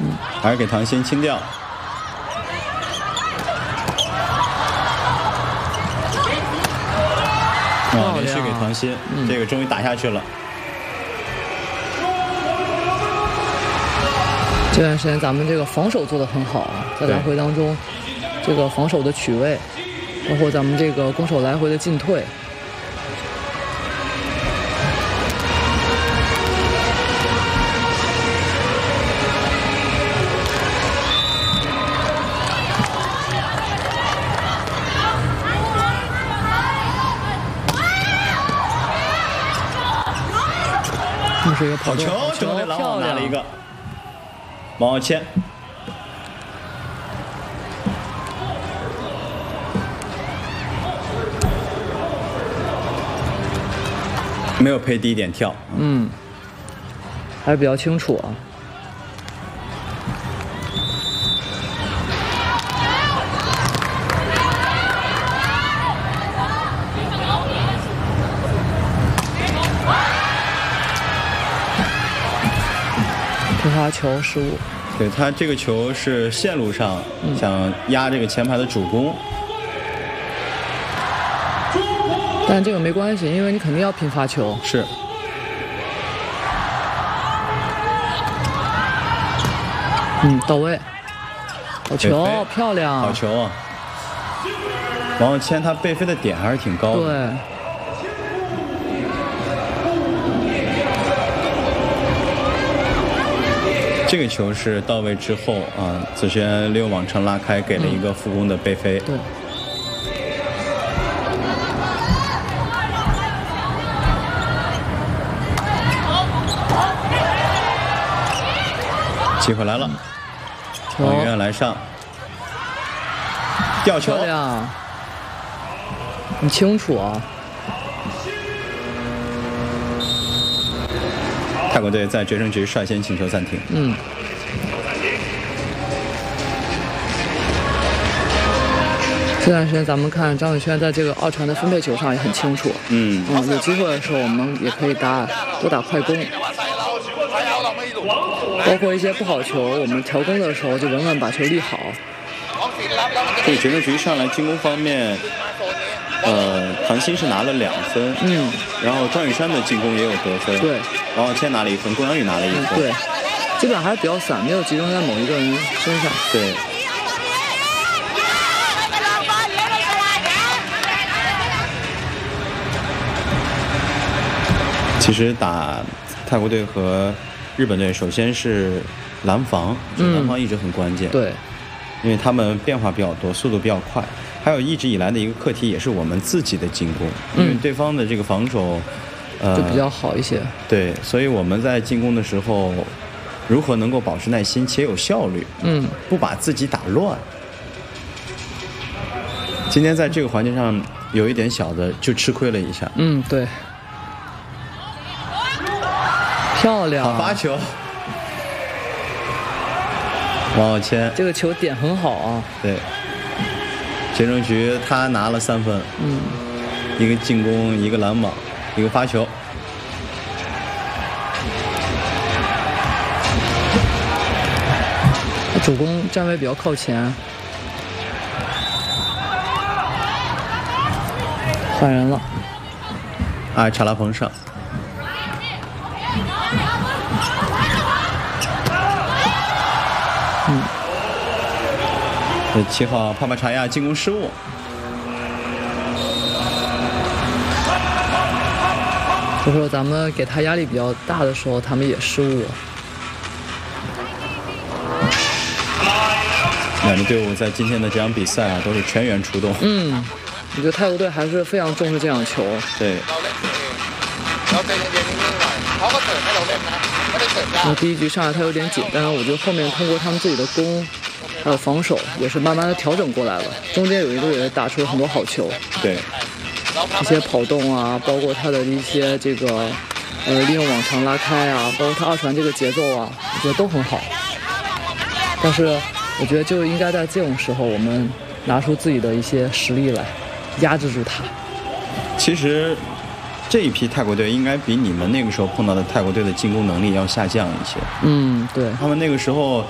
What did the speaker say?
还是给唐鑫清掉。连续给唐鑫，这个终于打下去了。 这段时间咱们这个防守做得很好啊，在来回当中，这个防守的取位，包括咱们这个攻守来回的进退。是一个好球，中队狼网拿了一个，王傲谦。没有配低点跳， 还是比较清楚啊。平滑球失误， 对他这个球是线路上想压这个前排的主攻， 但这个没关系，因为你肯定要拼发球。 是。 到位，好球，漂亮， 好球啊！王傲谦他背飞的点还是挺高的。 对。 这个球是到位之后啊，子轩利用网程拉开，给了一个副攻的背飞。 对。 机会来了，王媛来上，吊球， 漂亮，很清楚啊。 泰国队在决胜局率先请求暂停。 这段时间咱们看张宇轩在这个二传的分配球上也很清楚。有机会的时候我们也可以多打快攻，包括一些不好球，我们调攻的时候就稳稳把球立好。 这个决胜局上来进攻方面，唐鑫是拿了2分，然后张雨山的进攻也有得分， 对， 王傲谦拿了1分，郭阳宇拿了1分， 对，基本上还是比较散，没有集中在某一个人身上， 对。其实打泰国队和日本队，首先是拦防，拦防一直很关键， 对， 因为他们变化比较多，速度比较快。还有一直以来的一个课题，也是我们自己的进攻，因为对方的这个防守， 就比较好一些。 对，所以我们在进攻的时候，如何能够保持耐心且有效率，不把自己打乱。今天在这个环节上有一点小的就吃亏了一下。 对。漂亮， 好发球，王傲谦， 这个球点很好啊。 对，决胜局他拿了3分，一个进攻，一个拦网，一个发球。 主攻站位比较靠前，换人了， 查拉蓬上。7号帕帕查亚进攻失误， 就说咱们给他压力比较大的时候，他们也失误。 两支队伍在今天的这场比赛都是全员出动。 我觉得泰国队还是非常重视这场球。 对。 第一局上来他有点紧，但是我觉得后面通过他们自己的攻还有防守也是慢慢的调整过来了，中间有一度也打出了很多好球。 对， 一些跑动啊，包括他的一些这个利用网长拉开啊，包括他二传这个节奏啊，我觉得都很好。但是我觉得就应该在这种时候我们拿出自己的一些实力来压制住他。 其实这一批泰国队应该比你们那个时候碰到的泰国队的进攻能力要下降一些。 对， 他们那个时候